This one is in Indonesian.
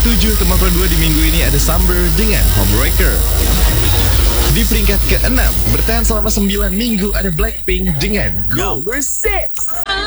7 teman dua di minggu ini ada Summer dengan Homewrecker. Di peringkat ke-6 bertahan selama 9 minggu ada Blackpink dengan Go. Number 6.